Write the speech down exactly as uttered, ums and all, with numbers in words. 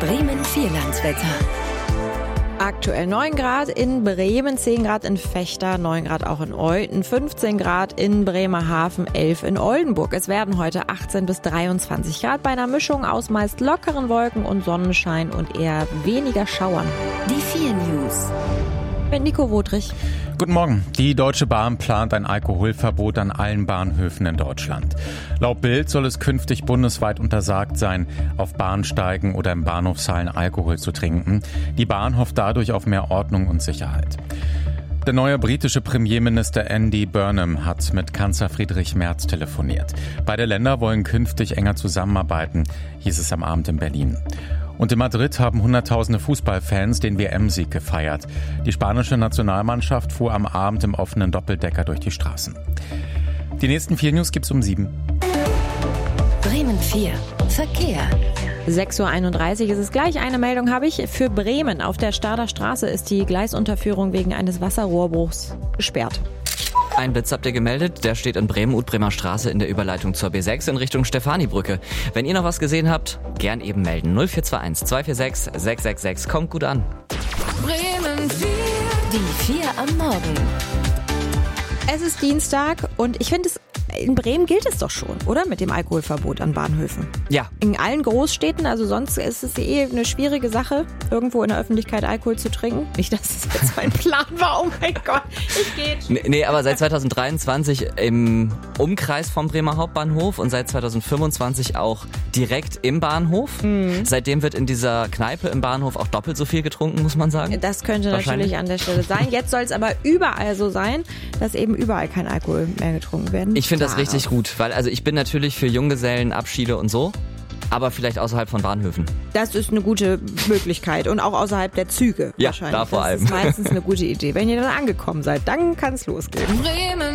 Bremen Vierlandswetter. Aktuell neun Grad in Bremen, zehn Grad in Vechta, neun Grad auch in Olten, fünfzehn Grad in Bremerhaven, elf in Oldenburg. Es werden heute achtzehn bis dreiundzwanzig Grad bei einer Mischung aus meist lockeren Wolken und Sonnenschein und eher weniger Schauern. Die vier News. Mit Nico Wodrich. Guten Morgen. Die Deutsche Bahn plant ein Alkoholverbot an allen Bahnhöfen in Deutschland. Laut Bild soll es künftig bundesweit untersagt sein, auf Bahnsteigen oder in Bahnhofshallen Alkohol zu trinken. Die Bahn hofft dadurch auf mehr Ordnung und Sicherheit. Der neue britische Premierminister Andy Burnham hat mit Kanzler Friedrich Merz telefoniert. Beide Länder wollen künftig enger zusammenarbeiten, hieß es am Abend in Berlin. Und in Madrid haben hunderttausende Fußballfans den W M-Sieg gefeiert. Die spanische Nationalmannschaft fuhr am Abend im offenen Doppeldecker durch die Straßen. Die nächsten vier News gibt's um sieben. Bremen vier. Verkehr. sechs Uhr einunddreißig ist es gleich. Eine Meldung habe ich. Für Bremen auf der Stader Straße ist die Gleisunterführung wegen eines Wasserrohrbruchs gesperrt. Ein Blitz habt ihr gemeldet, der steht in Bremen, Utbremer Straße in der Überleitung zur B sechs in Richtung Stefanibrücke. Wenn ihr noch was gesehen habt, gern eben melden. null vier zwei eins zwei vier sechs sechs sechs sechs, kommt gut an. Bremen vier. Die vier am Morgen. Es ist Dienstag und ich finde es, in Bremen gilt es doch schon, oder? Mit dem Alkoholverbot an Bahnhöfen. Ja. In allen Großstädten, also sonst ist es eh eine schwierige Sache, irgendwo in der Öffentlichkeit Alkohol zu trinken. Nicht, dass es jetzt mein Plan war, oh mein Gott, ich gehe. Nee, nee, aber seit zweitausenddreiundzwanzig im Umkreis vom Bremer Hauptbahnhof und seit zweitausendfünfundzwanzig auch direkt im Bahnhof. Mhm. Seitdem wird in dieser Kneipe im Bahnhof auch doppelt so viel getrunken, muss man sagen. Das könnte natürlich an der Stelle sein. Jetzt soll es aber überall so sein, dass eben überall kein Alkohol mehr getrunken werden. Ich finde das richtig gut, weil also ich bin natürlich für Junggesellen, Abschiede und so, aber vielleicht außerhalb von Bahnhöfen. Das ist eine gute Möglichkeit und auch außerhalb der Züge ja, wahrscheinlich. Da vor allem. Das ist meistens eine gute Idee. Wenn ihr dann angekommen seid, dann kann es losgehen. Bremen